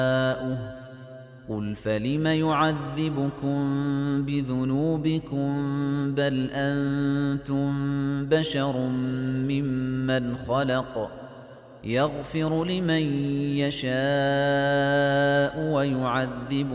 قُلْ فَلِمَ يُعَذِّبُكُم بِذُنُوبِكُم بَلْ أَنتُم بَشَرٌ مِّمَّنْ خَلَقَ يَغْفِرُ لِمَن يَشَاءُ وَيُعَذِّبُ